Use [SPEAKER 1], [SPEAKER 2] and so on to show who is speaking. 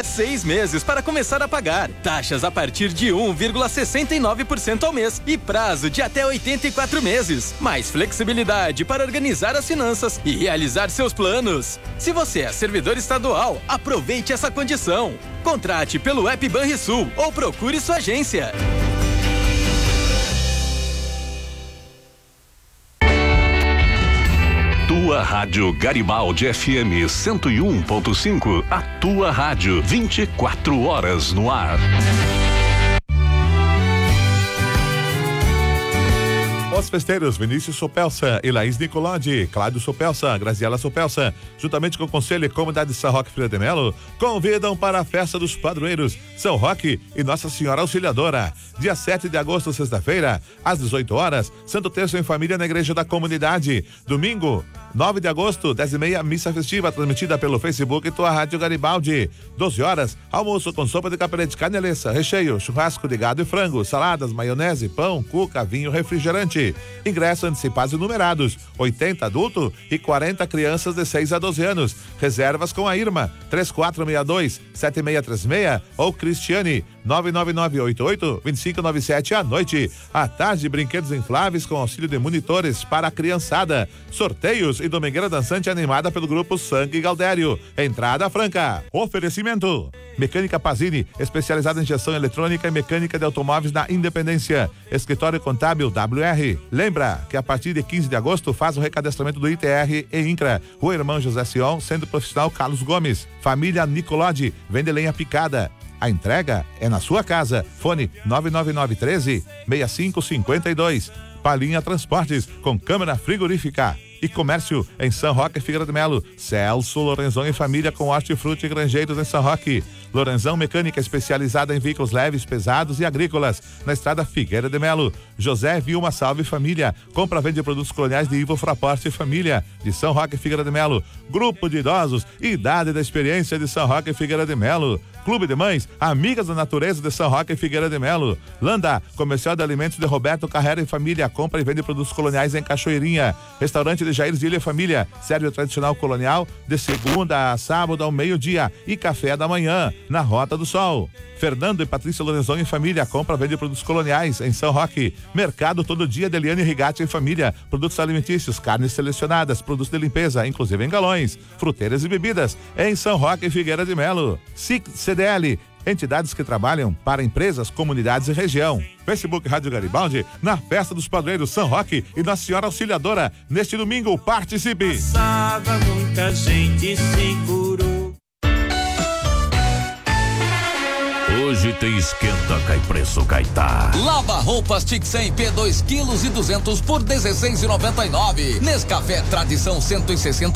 [SPEAKER 1] 6 meses para começar a pagar. Taxas a partir de 1,69% ao mês e prazo de até 84 meses. Mais flexibilidade para organizar as finanças e realizar seus planos. Se você é servidor estadual, aproveite essa condição. Contrate pelo app Banrisul ou procure sua agência.
[SPEAKER 2] Tua Rádio Garibaldi FM 101.5, a tua rádio 24 horas no ar.
[SPEAKER 3] Os festeiros Vinícius Sopelsa e Laís Nicolodi, Cláudio Sopelsa, Graziela Sopelsa, juntamente com o Conselho e Comunidade de São Roque Filha de Melo, convidam para a Festa dos Padroeiros, São Roque e Nossa Senhora Auxiliadora. Dia 7 de agosto, sexta-feira, às 18 horas, Santo Terço em Família na Igreja da Comunidade. Domingo, 9 de agosto, 10h30, missa festiva, transmitida pelo Facebook e Tua Rádio Garibaldi. 12 horas, almoço com sopa de capelete, caneleza, recheio, churrasco de gado e frango, saladas, maionese, pão, cuca, vinho, refrigerante. Ingressos antecipados e numerados, 80 adultos e 40 crianças de 6 a 12 anos. Reservas com a Irma, 3462-7636 ou Cristiane, 99988-2597 à noite. À tarde, brinquedos infláveis com auxílio de monitores para a criançada. Sorteios e domingueira dançante animada pelo grupo Sangue Galdério. Entrada franca. Oferecimento: Mecânica Pazini, especializada em injeção eletrônica e mecânica de automóveis na Independência. Escritório Contábil WR. Lembra que a partir de 15 de agosto faz o recadastramento do ITR e INCRA. Rua Irmão José Sion, Centro Profissional Carlos Gomes. Família Nicolodi, vende lenha picada. A entrega é na sua casa. Fone 99913-6552. Palinha Transportes, com câmera frigorífica. E comércio em São Roque e Figueira de Melo. Celso Lorenzão e família com hortifruti e granjeiros em São Roque. Lorenzão Mecânica, especializada em veículos leves, pesados e agrícolas, na estrada Figueira de Melo. José Vilma Salve Família, compra e vende produtos coloniais de Ivo Fraporte e Família, de São Roque e Figueira de Melo. Grupo de idosos, idade da experiência de São Roque e Figueira de Melo. Clube de Mães, Amigas da Natureza de São Roque e Figueira de Melo. Landa, Comercial de Alimentos de Roberto Carrera e Família, compra e vende produtos coloniais em Cachoeirinha. Restaurante de Jair Zilha e Família, serve o tradicional colonial de segunda a sábado ao meio-dia e café da manhã, na Rota do Sol. Fernando e Patrícia Lorenzon e Família, compra e vende produtos coloniais em São Roque. Mercado Todo Dia de Eliane Rigatti e Família, produtos alimentícios, carnes selecionadas, produtos de limpeza, inclusive em galões, fruteiras e bebidas, em São Roque e Figueira de Melo. SIC CDL, entidades que trabalham para empresas, comunidades e região. Facebook Rádio Garibaldi, na Festa dos Padroeiros São Roque e Nossa Senhora Auxiliadora. Neste domingo, participe!
[SPEAKER 4] Passava, muita gente se curou.
[SPEAKER 2] Hoje tem esquenta, cai preço, Caetá.
[SPEAKER 5] Lava roupas Tic 100 P 2 quilos e 200 por 16,99. Nescafé Tradição 160